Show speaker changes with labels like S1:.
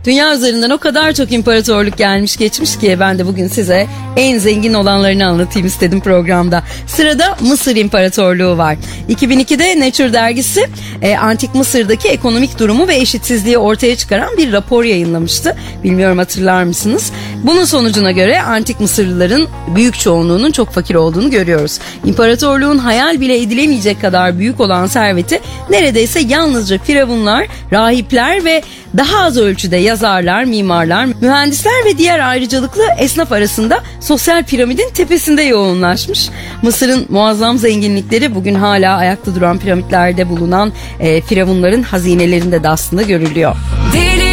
S1: Dünya üzerinden o kadar çok imparatorluk gelmiş geçmiş ki ben de bugün size en zengin olanlarını anlatayım istedim programda. Sırada Mısır İmparatorluğu var. 2002'de Nature dergisi Antik Mısır'daki ekonomik durumu ve eşitsizliği ortaya çıkaran bir rapor yayınlamıştı. Bilmiyorum hatırlar mısınız? Bunun sonucuna göre Antik Mısırlıların büyük çoğunluğunun çok fakir olduğunu görüyoruz. İmparatorluğun hayal bile edilemeyecek kadar büyük olan serveti neredeyse yalnızca firavunlar, rahipler ve daha az ölçüde yazarlar, mimarlar, mühendisler ve diğer ayrıcalıklı esnaf arasında sosyal piramidin tepesinde yoğunlaşmış. Mısır'ın muazzam zenginlikleri bugün hala ayakta duran piramitlerde bulunan firavunların hazinelerinde de aslında görülüyor.